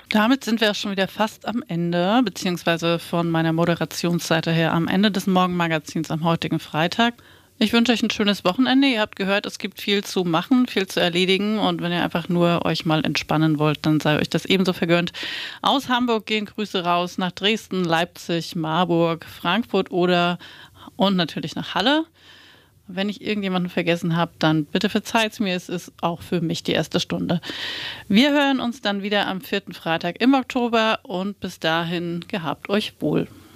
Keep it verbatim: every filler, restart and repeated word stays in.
Damit sind wir auch schon wieder fast am Ende, beziehungsweise von meiner Moderationsseite her am Ende des Morgenmagazins am heutigen Freitag. Ich wünsche euch ein schönes Wochenende. Ihr habt gehört, es gibt viel zu machen, viel zu erledigen. Und wenn ihr einfach nur euch mal entspannen wollt, dann sei euch das ebenso vergönnt. Aus Hamburg gehen Grüße raus nach Dresden, Leipzig, Marburg, Frankfurt oder und natürlich nach Halle. Wenn ich irgendjemanden vergessen habe, dann bitte verzeiht's mir. Es ist auch für mich die erste Stunde. Wir hören uns dann wieder am vierten Freitag im Oktober und bis dahin gehabt euch wohl.